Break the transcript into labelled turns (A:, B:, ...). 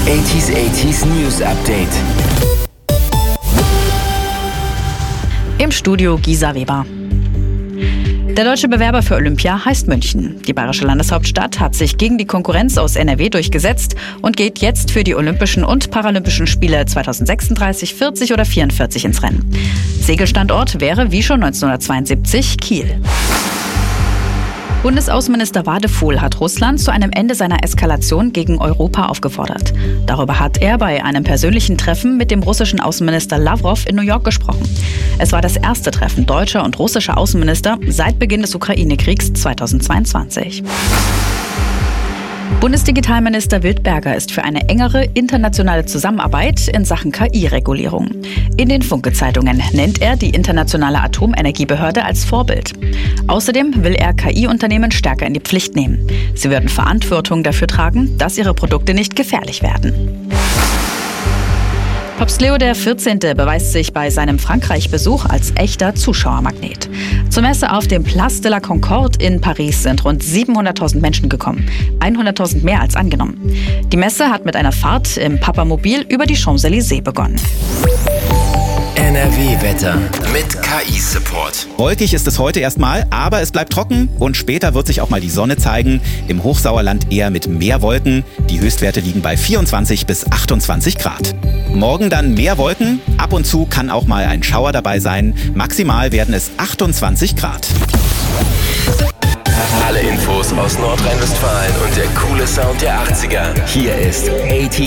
A: 80s News Update.
B: Im Studio Gisa Weber. Der deutsche Bewerber für Olympia heißt München. Die bayerische Landeshauptstadt hat sich gegen die Konkurrenz aus NRW durchgesetzt und geht jetzt für die Olympischen und Paralympischen Spiele 2036, 40 oder 44 ins Rennen. Segelstandort wäre wie schon 1972 Kiel. Bundesaußenminister Wadephul hat Russland zu einem Ende seiner Eskalation gegen Europa aufgefordert. Darüber hat er bei einem persönlichen Treffen mit dem russischen Außenminister Lavrov in New York gesprochen. Es war das erste Treffen deutscher und russischer Außenminister seit Beginn des Ukraine-Kriegs 2022. Bundesdigitalminister Wildberger ist für eine engere internationale Zusammenarbeit in Sachen KI-Regulierung. In den Funke-Zeitungen nennt er die Internationale Atomenergiebehörde als Vorbild. Außerdem will er KI-Unternehmen stärker in die Pflicht nehmen. Sie würden Verantwortung dafür tragen, dass ihre Produkte nicht gefährlich werden. Papst Leo XIV. Beweist sich bei seinem Frankreich-Besuch als echter Zuschauermagnet. Zur Messe auf dem Place de la Concorde in Paris sind rund 700.000 Menschen gekommen. 100.000 mehr als angenommen. Die Messe hat mit einer Fahrt im Papamobil über die Champs-Élysées begonnen.
A: NRW-Wetter mit KI-Support.
C: Wolkig ist es heute erstmal, aber es bleibt trocken und später wird sich auch mal die Sonne zeigen. Im Hochsauerland eher mit mehr Wolken. Die Höchstwerte liegen bei 24 bis 28 Grad. Morgen dann mehr Wolken. Ab und zu kann auch mal ein Schauer dabei sein. Maximal werden es 28 Grad.
A: Alle Infos aus Nordrhein-Westfalen und der coole Sound der 80er. Hier ist 80